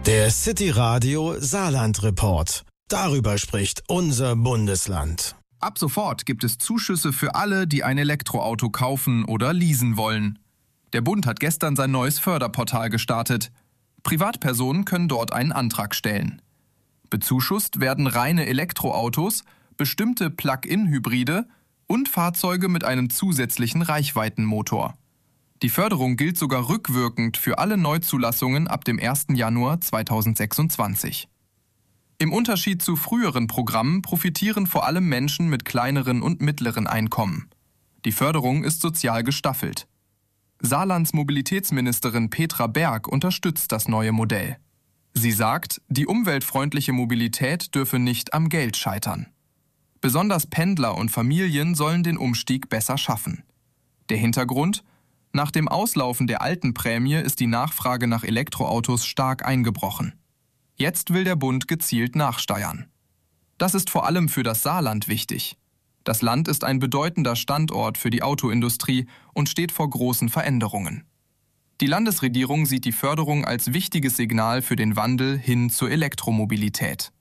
Der City Radio Saarland Report. Darüber spricht unser Bundesland. Ab sofort gibt es Zuschüsse für alle, die ein Elektroauto kaufen oder leasen wollen. Der Bund hat gestern sein neues Förderportal gestartet. Privatpersonen können dort einen Antrag stellen. Bezuschusst werden reine Elektroautos, bestimmte Plug-in-Hybride und Fahrzeuge mit einem zusätzlichen Reichweitenmotor. Die Förderung gilt sogar rückwirkend für alle Neuzulassungen ab dem 1. Januar 2026. Im Unterschied zu früheren Programmen profitieren vor allem Menschen mit kleineren und mittleren Einkommen. Die Förderung ist sozial gestaffelt. Saarlands Mobilitätsministerin Petra Berg unterstützt das neue Modell. Sie sagt, die umweltfreundliche Mobilität dürfe nicht am Geld scheitern. Besonders Pendler und Familien sollen den Umstieg besser schaffen. Der Hintergrund: Nach dem Auslaufen der alten Prämie ist die Nachfrage nach Elektroautos stark eingebrochen. Jetzt will der Bund gezielt nachsteuern. Das ist vor allem für das Saarland wichtig. Das Land ist ein bedeutender Standort für die Autoindustrie und steht vor großen Veränderungen. Die Landesregierung sieht die Förderung als wichtiges Signal für den Wandel hin zur Elektromobilität.